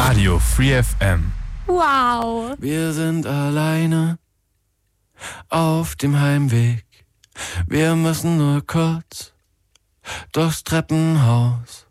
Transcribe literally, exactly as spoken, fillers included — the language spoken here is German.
Radio Free F M. Wow. Wir sind alleine auf dem Heimweg. Wir müssen nur kurz durchs Treppenhaus.